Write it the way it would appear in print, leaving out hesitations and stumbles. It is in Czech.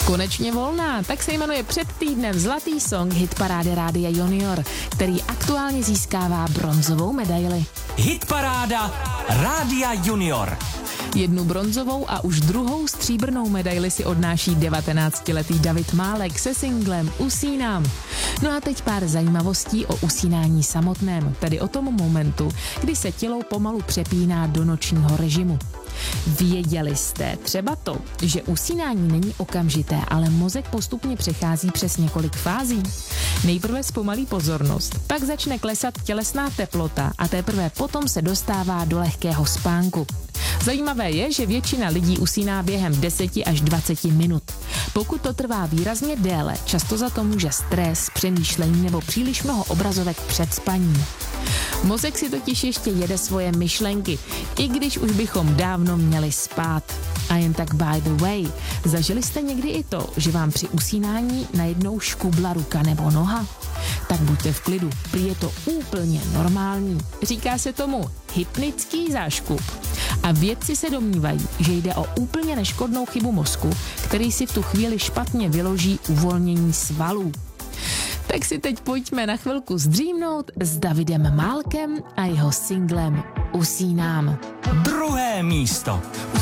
Konečně volná, tak se jmenuje před týdnem zlatý song hitparády Rádia Junior, který aktuálně získává bronzovou medaili. Hitparáda Rádia Junior. Jednu bronzovou a už druhou stříbrnou medaili si odnáší 19letý David Málek se singlem Usínám. No a teď pár zajímavostí o usínání samotném, tedy o tom momentu, kdy se tělo pomalu přepíná do nočního režimu. Věděli jste třeba to, že usínání není okamžité, ale mozek postupně přechází přes několik fází? Nejprve zpomalí pozornost, pak začne klesat tělesná teplota a teprve potom se dostává do lehkého spánku. Zajímavé je, že většina lidí usíná během 10 až 20 minut. Pokud to trvá výrazně déle, často za to může stres, přemýšlení nebo příliš mnoho obrazovek před spaním. Mozek si totiž ještě jede svoje myšlenky, i když už bychom dávno měli spát. A jen tak by the way, zažili jste někdy i to, že vám při usínání najednou škubla ruka nebo noha? Tak buďte v klidu, prý je to úplně normální. Říká se tomu hypnický záškup. A vědci se domnívají, že jde o úplně neškodnou chybu mozku, který si v tu chvíli špatně vyloží uvolnění svalů. Tak si teď pojďme na chvilku zdřímnout s Davidem Málkem a jeho singlem Usínám. Druhé místo.